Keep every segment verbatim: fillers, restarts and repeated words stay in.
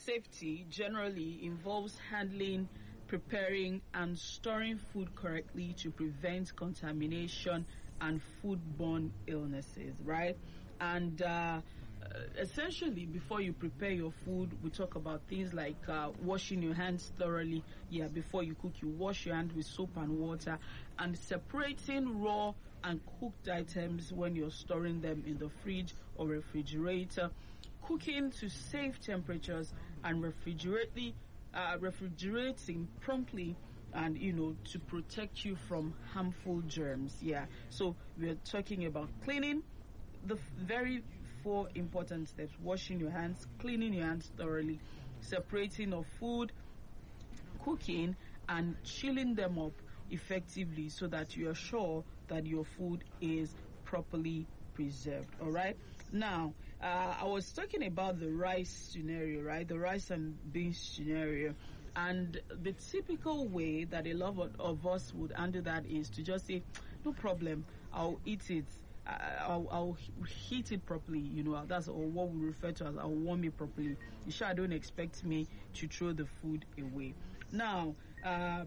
safety generally involves handling, preparing, and storing food correctly to prevent contamination and foodborne illnesses, right? And uh, uh, essentially, before you prepare your food, we talk about things like uh, washing your hands thoroughly. Yeah, before you cook, you wash your hands with soap and water, and separating raw and cooked items when you're storing them in the fridge or refrigerator. Cooking to safe temperatures and refrigerating, uh, refrigerating promptly, and you know, to protect you from harmful germs. Yeah, so we're talking about cleaning, the very four important steps: washing your hands, cleaning your hands thoroughly, separating of food, cooking, and chilling them up effectively so that you are sure that your food is properly preserved. All right. Now, uh, I was talking about the rice scenario, right? The rice and beans scenario. And the typical way that a lot of, of us would handle that is to just say, no problem, I'll eat it. I'll, I'll heat it properly, you know, that's or what we refer to as I'll warm it properly. You sure don't expect me to throw the food away. Now, uh,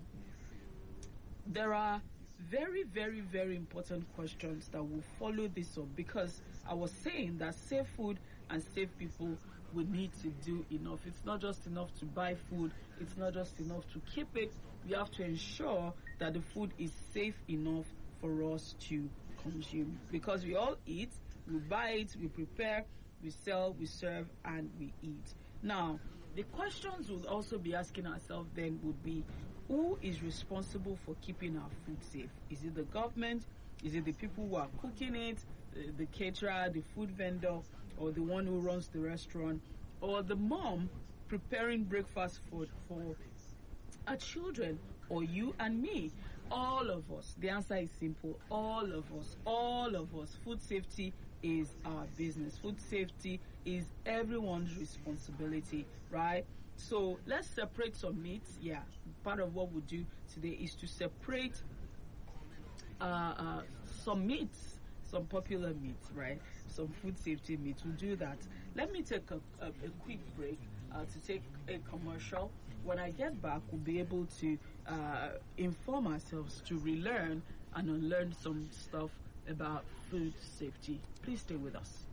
there are very, very, very important questions that will follow this up, because I was saying that safe food and safe people will need to do enough. It's not just enough to buy food. It's not just enough to keep it. We have to ensure that the food is safe enough for us to consume, because we all eat, we buy it, we prepare, we sell, we serve, and we eat. Now, the questions we'll also be asking ourselves then would be, who is responsible for keeping our food safe? Is it the government? Is it the people who are cooking it, the, the caterer, the food vendor, or the one who runs the restaurant, or the mom preparing breakfast for, for our children, or you and me? All of us. The answer is simple. All of us. All of us. Food safety is our business. Food safety is everyone's responsibility, right? So let's separate some meats. Yeah, part of what we do today is to separate uh, uh, some meats, some popular meats, right? Some food safety meats. We'll do that. Let me take a, a, a quick break uh, to take a commercial. When I get back, we'll be able to uh, inform ourselves, to relearn and unlearn some stuff about food safety. Please stay with us.